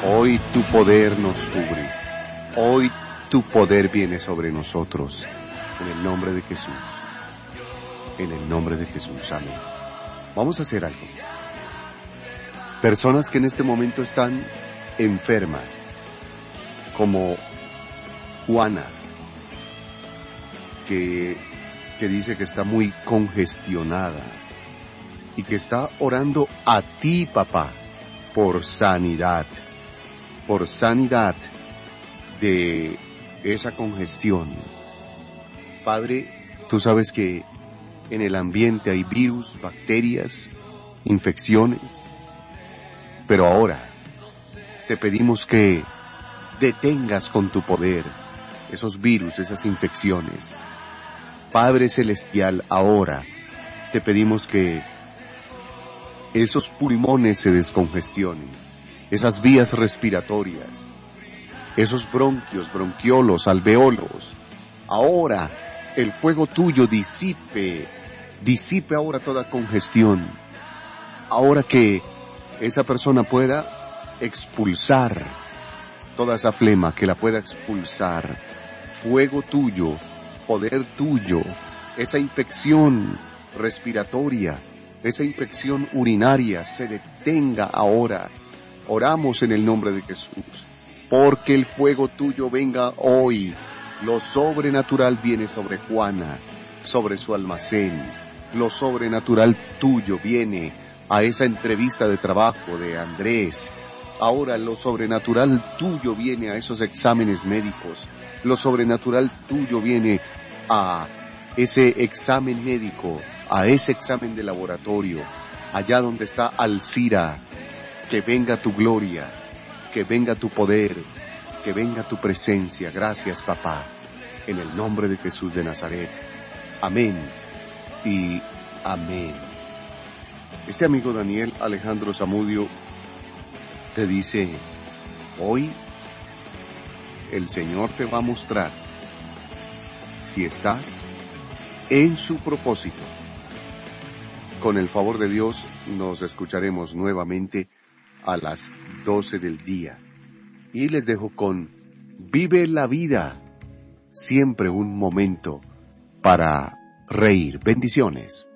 Hoy tu poder nos cubre. Hoy tu poder viene sobre nosotros. En el nombre de Jesús. En el nombre de Jesús. Amén. Vamos a hacer algo. Personas que en este momento están enfermas, como Juana, que dice que está muy congestionada y que está orando a ti, papá, por sanidad de esa congestión. Padre, tú sabes que en el ambiente hay virus, bacterias, infecciones, pero ahora te pedimos que detengas con tu poder esos virus, esas infecciones. Padre Celestial, ahora te pedimos que esos pulmones se descongestionen, esas vías respiratorias, esos bronquios, bronquiolos, alveolos. Ahora el fuego tuyo disipe ahora toda congestión. Ahora que esa persona pueda expulsar toda esa flema, que la pueda expulsar. Fuego tuyo, poder tuyo, esa infección respiratoria, esa infección urinaria se detenga ahora. Oramos en el nombre de Jesús, porque el fuego tuyo venga hoy. Lo sobrenatural viene sobre Juana, sobre su almacén. Lo sobrenatural tuyo viene a esa entrevista de trabajo de Andrés. Ahora lo sobrenatural tuyo viene a esos exámenes médicos. Lo sobrenatural tuyo viene a ese examen médico, a ese examen de laboratorio, allá donde está Alcira. Que venga tu gloria, que venga tu poder, que venga tu presencia. Gracias, papá, en el nombre de Jesús de Nazaret. Amén y amén. Este amigo Daniel Alejandro Zamudio te dice, hoy el Señor te va a mostrar si estás en su propósito. Con el favor de Dios nos escucharemos nuevamente a las 12 del día. Y les dejo con Vive la vida, siempre un momento para reír. Bendiciones.